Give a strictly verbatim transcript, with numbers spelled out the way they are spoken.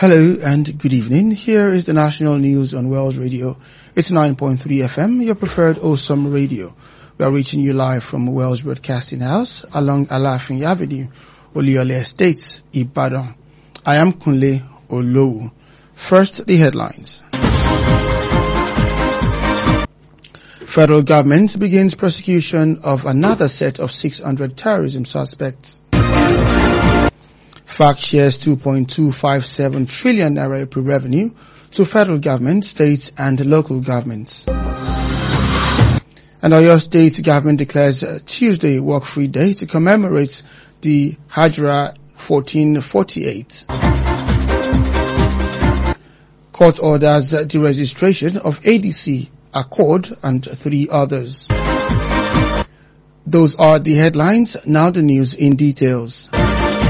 Hello and good evening. Here is the national news on Wells Radio. It's nine point three F M, your preferred awesome radio. We are reaching you live from Wells Broadcasting House along Alafin Avenue, Oluyole Estates, Ibadan. I am Kunle Olowu. First, the headlines. Federal government begins prosecution of another set of six hundred terrorism suspects. F A C shares two point two five seven trillion naira pre-revenue to federal government, states and local governments. And Oyo State government declares Tuesday work-free day to commemorate the Hijrah fourteen forty-eight. Court orders deregistration of A D C, Accord and three others. Those are the headlines. Now the news in details.